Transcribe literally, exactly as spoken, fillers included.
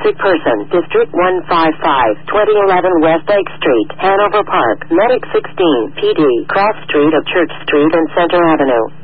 Missing person, District one five five, twenty eleven West Lake Street, Hanover Park, Medic sixteen, P D, Cross Street of Church Street and Center Avenue.